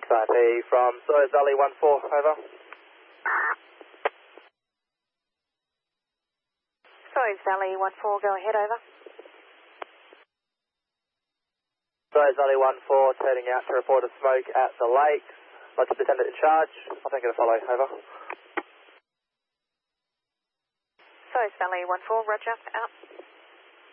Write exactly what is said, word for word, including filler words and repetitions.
six I P from Soyuz Valley one four, over. Soyuz Valley one four, go ahead, over. Soyuz Valley one four, turning out to report a smoke at the lake. Lots of attendant in charge. I think it'll follow, over. Soyuz Valley one four, roger, out.